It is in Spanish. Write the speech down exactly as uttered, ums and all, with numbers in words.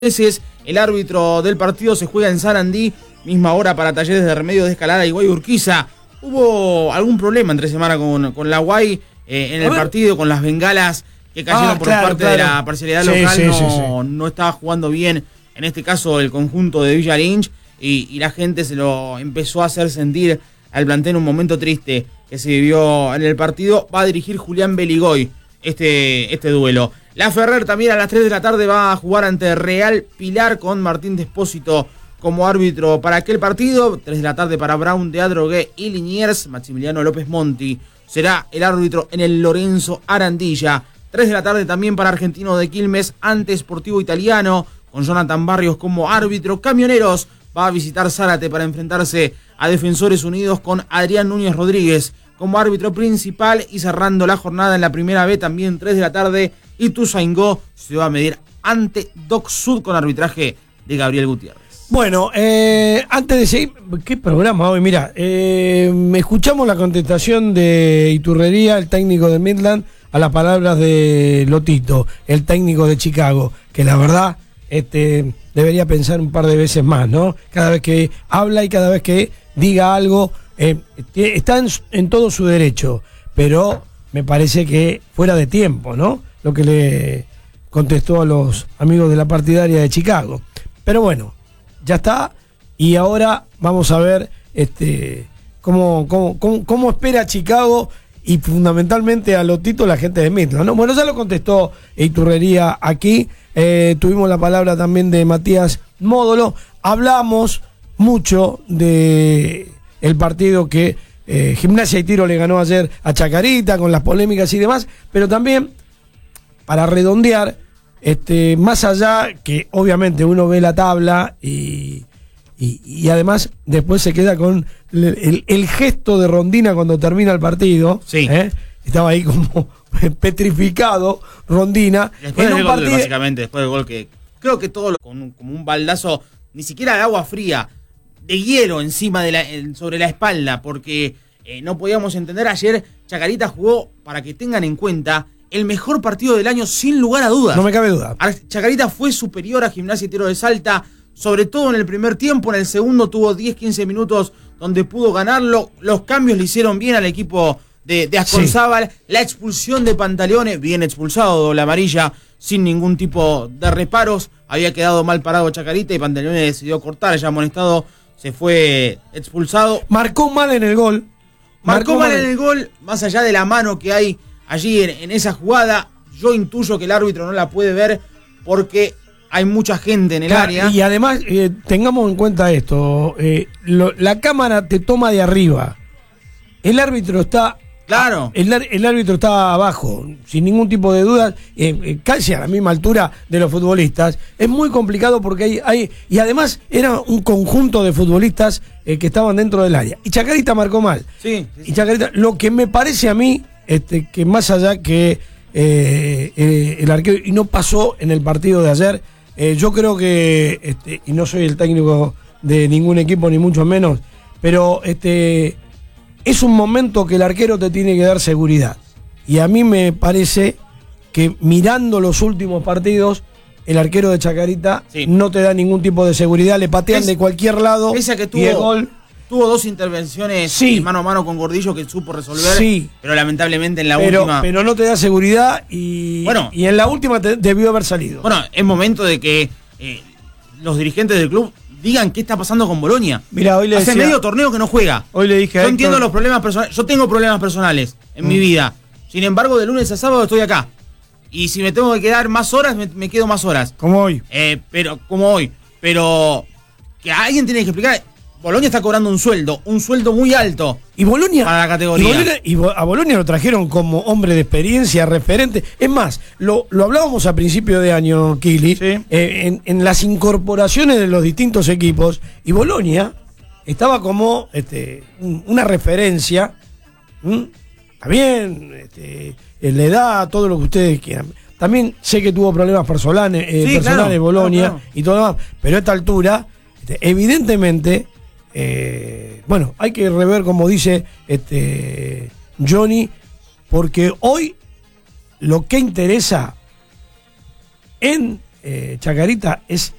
veces. El árbitro del partido se juega en Sarandí, misma hora para Talleres de Remedios de Escalada y Guay Urquiza. Hubo algún problema entre semana con, con la Guay eh, en el partido, con las bengalas que cayeron ah, por claro, parte claro. de la parcialidad sí, local. Sí, no, sí, sí. no estaba jugando bien, en este caso, el conjunto de Villa Lynch, y, y la gente se lo empezó a hacer sentir al plantel en un momento triste que se vivió en el partido. Va a dirigir Julián Beligoy este, este duelo. La Ferrer también a las tres de la tarde va a jugar ante Real Pilar con Martín Despósito como árbitro para aquel partido. tres de la tarde para Brown de Adrogué y Liniers. Maximiliano López Monti será el árbitro en el Lorenzo Arandilla. tres de la tarde también para Argentino de Quilmes ante Sportivo Italiano con Jonathan Barrios como árbitro. Camioneros va a visitar Zárate para enfrentarse a Defensores Unidos con Adrián Núñez Rodríguez como árbitro principal, y cerrando la jornada en la primera B también tres de la tarde, Ituzaingó se va a medir ante Doc Sud con arbitraje de Gabriel Gutiérrez. Bueno, eh, antes de seguir, ¿qué programa hoy? Mira, eh, escuchamos la contestación de Iturrería, el técnico de Midland, a las palabras de Lotito, el técnico de Chicago, que la verdad este, debería pensar un par de veces más, ¿no? Cada vez que habla y cada vez que diga algo, eh, está en, en todo su derecho, pero me parece que fuera de tiempo, ¿no? Lo que le contestó a los amigos de la partidaria de Chicago. Pero bueno, ya está, y ahora vamos a ver este cómo, cómo, cómo, cómo espera Chicago y fundamentalmente a Lotito la gente de Midland, ¿no? Bueno, ya lo contestó Iturrería aquí, eh, tuvimos la palabra también de Matías Módolo, hablamos mucho de el partido que eh, Gimnasia y Tiro le ganó ayer a Chacarita con las polémicas y demás, pero también para redondear, este, más allá que obviamente uno ve la tabla y, y, y además después se queda con el, el, el gesto de Rondina cuando termina el partido. Sí. ¿eh? Estaba ahí como petrificado Rondina. Después del gol, partido... básicamente, después del gol que creo que todo lo, con, como un baldazo, ni siquiera de agua fría, de hielo encima de la, sobre la espalda, porque eh, no podíamos entender. Ayer Chacarita jugó, para que tengan en cuenta, el mejor partido del año sin lugar a dudas. No me cabe duda. Chacarita fue superior a Gimnasia y Tiro de Salta, sobre todo en el primer tiempo. En el segundo tuvo diez quince minutos donde pudo ganarlo. Los cambios le hicieron bien al equipo de, de Asconzábal. Sí. La expulsión de Pantaleone, bien expulsado, doble amarilla, sin ningún tipo de reparos. Había quedado mal parado Chacarita y Pantaleone decidió cortar, ya amonestado, se fue expulsado. Marcó mal en el gol. Marcó, Marcó mal en el gol, más allá de la mano que hay allí en, en esa jugada. Yo intuyo que el árbitro no la puede ver porque hay mucha gente en el claro, área. Y además, eh, tengamos en cuenta esto, eh, lo, la cámara te toma de arriba. El árbitro está... Claro. El, el árbitro está abajo, sin ningún tipo de dudas, eh, eh, casi a la misma altura de los futbolistas. Es muy complicado porque hay... hay y además era un conjunto de futbolistas eh, que estaban dentro del área. Y Chacarita marcó mal. Sí, sí, sí. Y Chacarita, lo que me parece a mí... Este, que más allá que eh, eh, el arquero, y no pasó en el partido de ayer, eh, yo creo que, este, y no soy el técnico de ningún equipo ni mucho menos, pero este, es un momento que el arquero te tiene que dar seguridad, y a mí me parece que mirando los últimos partidos el arquero de Chacarita sí. no te da ningún tipo de seguridad, le patean es, de cualquier lado esa que tuvo, y el gol. Tuvo dos intervenciones sí. mano a mano con Gordillo que supo resolver, sí. pero lamentablemente en la pero, última... Pero no te da seguridad y, bueno, y en la última te, debió haber salido. Bueno, es momento de que eh, los dirigentes del club digan qué está pasando con Bolonia. Mira, hoy le Hace decía, medio torneo que no juega. Hoy le dije a Yo Héctor, entiendo los problemas personales. Yo tengo problemas personales en mm. mi vida. Sin embargo, de lunes a sábado estoy acá. Y si me tengo que quedar más horas, me, me quedo más horas. Como hoy. Eh, pero, como hoy. Pero que alguien tiene que explicar... Bolonia está cobrando un sueldo, un sueldo muy alto. Y Bolonia, para la categoría. Y, Bolonia, y a Bolonia lo trajeron como hombre de experiencia, referente. Es más, lo, lo hablábamos a principio de año, Kili, sí. eh, en, en las incorporaciones de los distintos equipos. Y Bolonia estaba como este, un, una referencia. ¿Mm? Está bien, este, le da todo lo que ustedes quieran. También sé que tuvo problemas personales, eh, sí, personales claro, Bolonia claro, claro. y todo lo demás. Pero a esta altura, este, evidentemente... Eh, bueno, hay que rever, como dice este Johnny, porque hoy lo que interesa en eh, Chacarita es